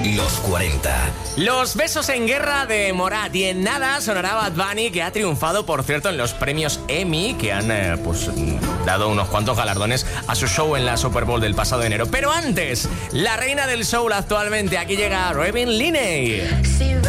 Los 40. Los besos en guerra de Morat. Y en nada sonará Bad Bunny, que ha triunfado, por cierto, en los premios Emmy, que han dado unos cuantos galardones a su show en la Super Bowl del pasado enero. Pero antes, la reina del soul actualmente. Aquí llega Robin Linney.